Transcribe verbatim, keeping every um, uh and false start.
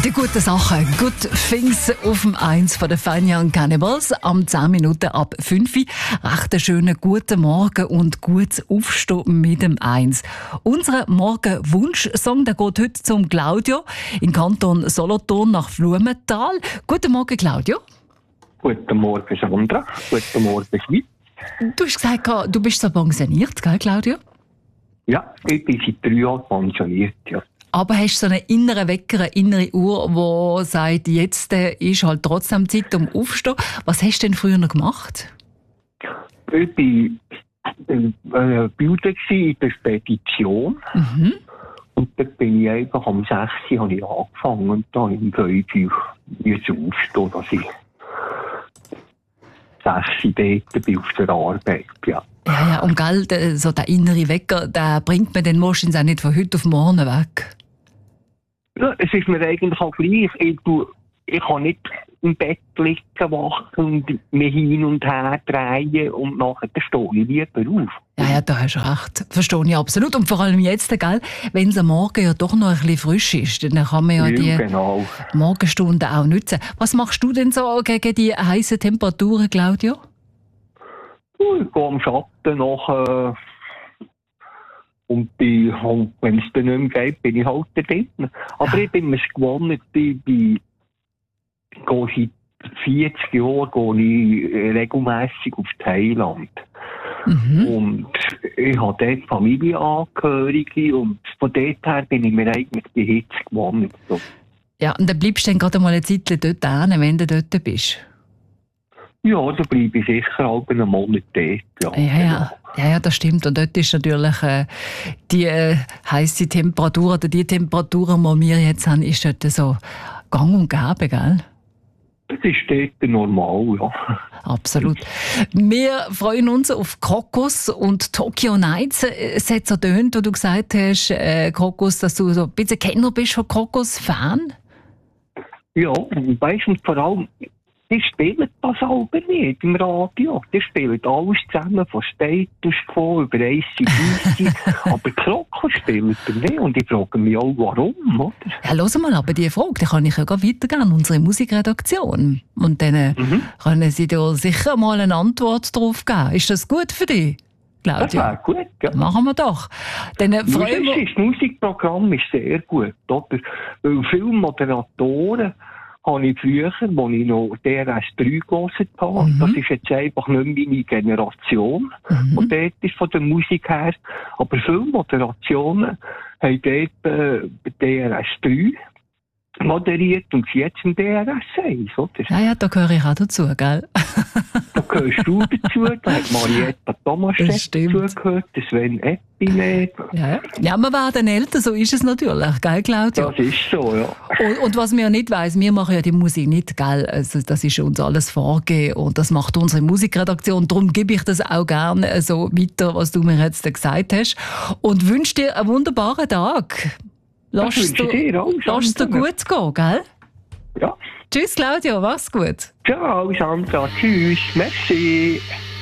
Die guten Sachen, Good Things auf dem eins von den Fine Young Cannibals am zehn Minuten ab fünf. Recht einen schönen guten Morgen und gutes Aufstehen mit dem eins. Unser Morgenwunsch-Song der geht heute zum Claudio im Kanton Solothurn nach Blumenthal. Guten Morgen, Claudio. Guten Morgen, Sandra. Guten Morgen, Schweiz. Du hast gesagt, du bist so pensioniert, gell, Claudio? Ja, ich bin seit drei Jahren pensioniert, ja. Aber hast du so einen inneren Wecker, eine innere Uhr, die sagt, jetzt ist halt trotzdem Zeit um aufzustehen. Was hast du denn früher noch gemacht? Ich war äh, Bilder in der Spedition. Mhm. Und dann bin ich einfach am sechs Uhr habe ich angefangen und dann um fünf Uhr aufstehen, dass ich sechs Uhr dort bin auf der Arbeit, ja. Ja, ja, und gell, der, so der innere Wecker, der bringt man dann wahrscheinlich auch nicht von heute auf morgen weg. Ja, es ist mir eigentlich auch gleich. Ich, tu, ich kann nicht im Bett liegen, wachen und mich hin und her drehen und nachher stehe ich lieber auf. Ja, ja, da hast du recht. Verstehe ich absolut. Und vor allem jetzt, gell, wenn es am Morgen ja doch noch ein bisschen frisch ist, dann kann man ja, ja die genau. Morgenstunden auch nutzen. Was machst du denn so gegen die heißen Temperaturen, Claudio? Ich gehe am Schatten nach. Äh Und bin halt, wenn es dann nicht mehr geht, bin ich halt da drin. Aber ich bin mir gewohnt, ich bin, gehe seit vierzig Jahren gehe ich regelmässig auf Thailand. Mhm. Und ich habe dort Familienangehörige und von dort her bin ich mir eigentlich die Hitze gewohnt. So. Ja, und dann bleibst du dann gerade mal eine Zeit dort hin, wenn du dort bist? Ja, da bleibe ich sicher auch einen Monat dort. Ja, ja, ja. Ja, ja, das stimmt. Und dort ist natürlich äh, die äh, heisse Temperatur oder die Temperaturen, die wir jetzt haben, ist dort so gang und gäbe, gell? Das ist dort normal, ja. Absolut. Wir freuen uns auf Krokus und Tokyo Nights. Es hat so tönt, wo du gesagt hast, äh, Krokus, dass du so ein bisschen Kenner bist von Krokus-Fan. Ja, und weißt du, vor allem, die spielen das aber nicht im Radio. Die spielen alles zusammen, von Status Quo über A C D C. Aber Krokus spielt er nicht. Und ich frage mich auch, warum, oder? Ja, hör mal, aber diese Frage, die kann ich ja weitergeben an unsere Musikredaktion. Und dann mhm. können sie dir sicher mal eine Antwort darauf geben. Ist das gut für dich, Claudio? Das wäre gut, ja. Machen wir doch. Dann äh, freuen wir... Das Musikprogramm ist sehr gut, oder? Weil viele Moderatoren habe ich früher, als ich noch D R S drei gehört habe. Mhm. Das ist jetzt einfach nicht meine Generation. Mhm. Und dort ist von der Musik her. Aber viele Moderationen haben dort äh, D R S drei moderiert und jetzt im D R S eins, oder? Ja, ja, da gehöre ich auch dazu, gell? Da gehörst du dazu, da hat Marietta Thomas dazugehört, Sven Eppinet. Ja, ja, wir werden älter, so ist es natürlich, gell, Claudio? Das ist so, ja. Und, und was man ja nicht weiss, wir machen ja die Musik nicht, gell? Also, das ist uns alles vorgegeben und das macht unsere Musikredaktion. Darum gebe ich das auch gerne so weiter, was du mir jetzt gesagt hast. Und wünsche dir einen wunderbaren Tag. Lass es dir, dir gut gehen, gell? Ja. Tschüss, Claudio, mach's gut. Ciao, Sandra. Tschüss. Merci.